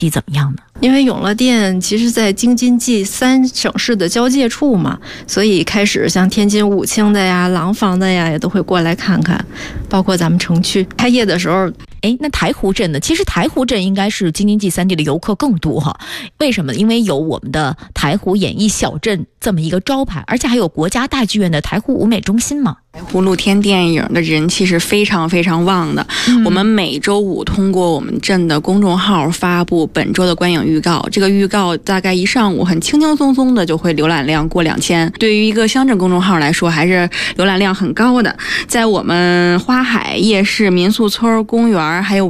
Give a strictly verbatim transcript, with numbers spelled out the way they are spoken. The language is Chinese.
怎么样呢？ 因为永乐店其实在京津冀三省市的交界处嘛，所以开始像天津武清的呀、廊坊的呀，也都会过来看看，包括咱们城区开业的时候。 哎，那台湖镇呢？其实台湖镇应该是京津冀三地的游客更多哈。为什么？因为有我们的台湖演艺小镇这么一个招牌，而且还有国家大剧院的台湖舞美中心嘛。 台湖露天电影的人气是非常非常旺的、嗯、我们每周五通过我们镇的公众号发布本周的观影预告，这个预告大概一上午很轻轻松松的就会浏览量过两千，对于一个乡镇公众号来说还是浏览量很高的。在我们花海夜市、民宿村、公园还有